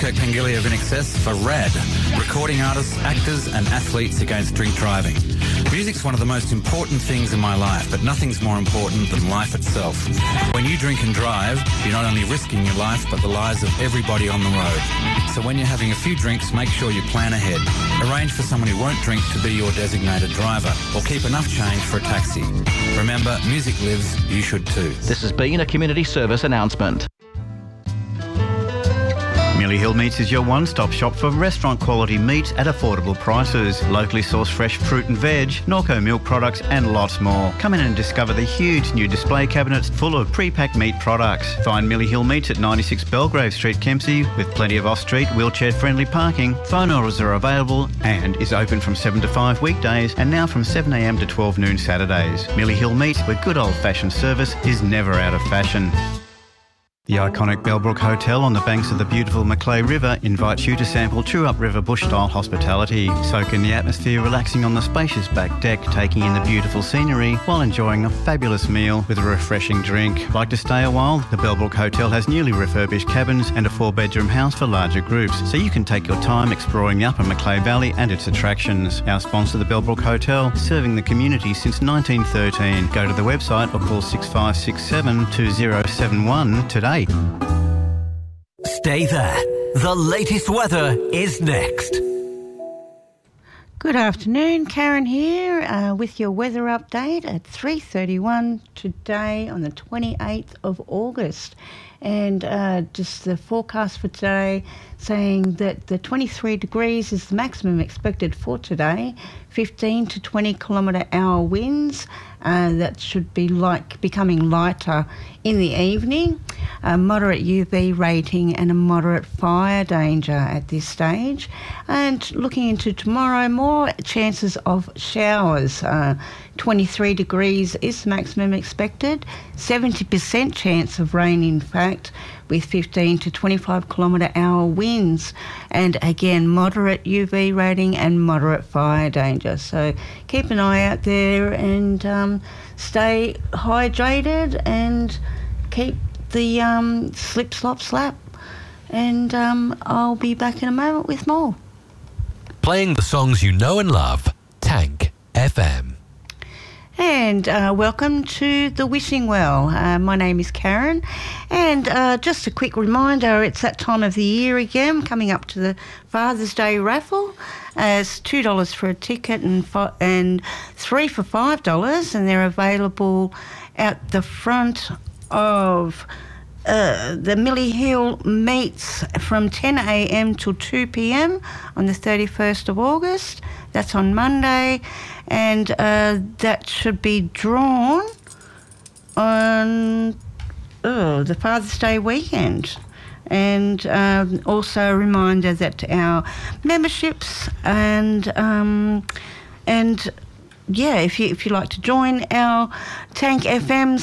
Nico Tangili of INXS for RAD, recording artists, actors and athletes against drink driving. Music's one of the most important things in my life, but nothing's more important than life itself. When you drink and drive, you're not only risking your life, but the lives of everybody on the road. So when you're having a few drinks, make sure you plan ahead. Arrange for someone who won't drink to be your designated driver, or keep enough change for a taxi. Remember, music lives, you should too. This has been a community service announcement. Millie Hill Meats is your one-stop shop for restaurant quality meats at affordable prices. Locally sourced fresh fruit and veg, Norco milk products and lots more. Come in and discover the huge new display cabinets full of pre-packed meat products. Find Millie Hill Meats at 96 Belgrave Street, Kempsey, with plenty of off-street wheelchair-friendly parking. Phone orders are available and is open from 7 to 5 weekdays and now from 7am to 12 noon Saturdays. Millie Hill Meats, where good old-fashioned service is never out of fashion. The iconic Bellbrook Hotel on the banks of the beautiful Macleay River invites you to sample true upriver bush-style hospitality. Soak in the atmosphere, relaxing on the spacious back deck, taking in the beautiful scenery while enjoying a fabulous meal with a refreshing drink. Like to stay a while? The Bellbrook Hotel has newly refurbished cabins and a 4-bedroom house for larger groups, so you can take your time exploring the upper Macleay Valley and its attractions. Our sponsor, the Bellbrook Hotel, serving the community since 1913. Go to the website or call 6567 2071 today. Stay there. The latest weather is next. Good afternoon, Karen here with your weather update at 3:31 today on the 28th of August. And just the forecast for today saying that the 23 degrees is the maximum expected for today, 15 to 20 kilometre-hour winds. That should be becoming lighter in the evening. A moderate UV rating and a moderate fire danger at this stage. And looking into tomorrow, more chances of showers. 23 degrees is the maximum expected, 70% chance of rain in fact, with 15 to 25 kilometre-hour winds, and again moderate UV rating and moderate fire danger. So keep an eye out there and stay hydrated and keep the slip, slop, slap. And I'll be back in a moment with more. Playing the songs you know and love. Tank FM. And welcome to the Wishing Well. My name is Karen, and just a quick reminder, it's that time of the year again, coming up to the Father's Day raffle. It's $2 for a ticket and 3 for $5, and they're available at the front of the Millie Hill Meats from 10am till 2pm on the 31st of August. That's on Monday, and that should be drawn on the Father's Day weekend. And also a reminder that our memberships and yeah, if you like to join our Tank FM